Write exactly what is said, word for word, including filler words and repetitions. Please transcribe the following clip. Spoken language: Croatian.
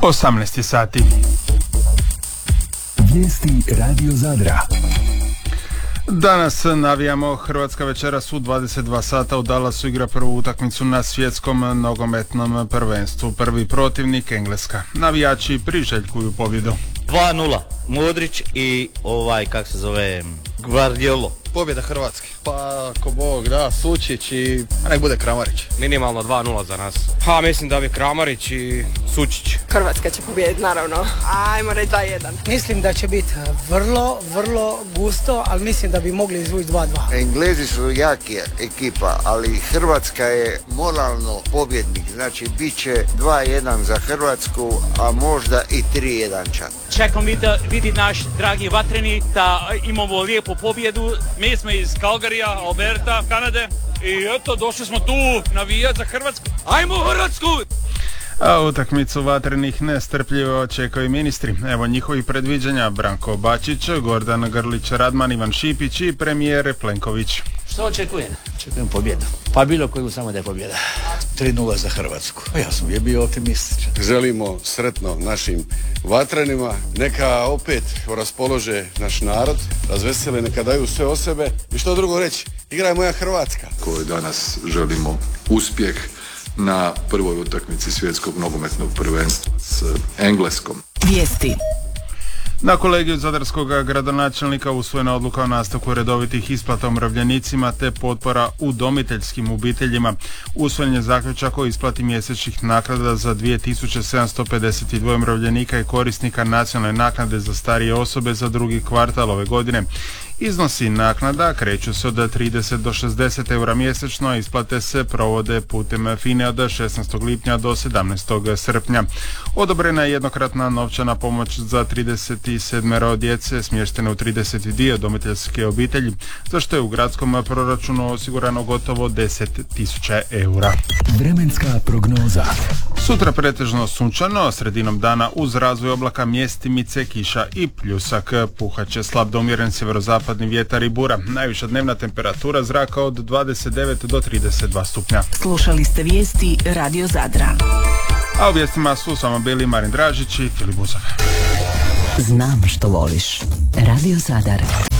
osamnaest sati. Vijesti Radio Zadra. Danas navijamo. Hrvatska večeras u dvadeset dva sata u Dallasu igra prvu utakmicu na svjetskom nogometnom prvenstvu. Prvi protivnik Engleska. Navijači priželjkuju pobjedu. dva nula. Modrić i ovaj, kak se zove, Guardiolo. Pobjeda Hrvatske. Pa, ako Bog da, Sučić i nek bude Kramarić. Minimalno dva nula za nas. Ha, mislim da bi Kramarić i Sučić. Hrvatska će pobijediti, naravno. Ajmo reći dva jedan. Mislim da će biti vrlo, vrlo gusto, ali mislim da bi mogli izvući dva dva. Englezi su jaki ekipa, ali Hrvatska je moralno pobjednik. Znači, bit će dva jedan za Hrvatsku, a možda i tri jedan čak. Čekam vidi naš dragi Vatreni da imamo lijepu pobjedu. Mi smo iz Calgaryja, Alberta, Kanade i eto, došli smo tu navijati za Hrvatsku. Ajmo Hrvatsku! A utakmicu Vatrenih nestrpljivo očekuju ministri. Evo njihovih predviđanja: Branko Bačić, Gordan Grlić Radman, Ivan Šipić i premijer Plenković. Što očekujem? Očekujem pobjedu. Pa bilo koju, samo da je pobjeda. tri nula za Hrvatsku. Ja sam uvijek bio optimističan. Želimo sretno našim Vatrenima. Neka opet raspolože naš narod, razvesele, neka daju sve o sebe. I što drugo reći? Igra je moja Hrvatska. Koji danas želimo uspjeh na prvoj utakmici svjetskog nogometnog prvenstva s Engleskom. Vijesti. Na kolegiju zadarskog gradonačelnika usvojena odluka o nastavku redovitih isplata umirovljenicima te potpora udomiteljskim obiteljima. Usvojen je zaključak o isplati mjesečnih naknada za dvije tisuće sedamsto pedeset dva umirovljenika i korisnika nacionalne naknade za starije osobe za drugi kvartal ove godine. Iznosi naknada kreću se od trideset do šezdeset eura mjesečno, a isplate se provode putem FINE od šesnaestog lipnja do sedamnaestog srpnja. Odobrena je jednokratna novčana pomoć za trideset sedam djece smještene u trideset dvije udomiteljske obitelji, za što je u gradskom proračunu osigurano gotovo deset tisuća eura. Vremenska prognoza. Sutra pretežno sunčano, sredinom dana uz razvoj oblaka mjestimice, kiša i pljusak. Puhaće slab do umjeren sjeverozapadni vjetar i bura. Najviša dnevna temperatura zraka od dvadeset devet do trideset dva stupnja. Slušali ste vijesti Radio Zadra. A u vijestima su samo bili Marin Dražić i Filip Buzov. Znam što voliš. Radio Zadar.